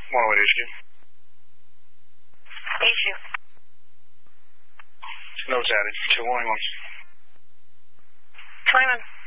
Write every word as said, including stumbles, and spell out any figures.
one oh eight H Q. H Q. No, Daddy. two one one. twenty-one.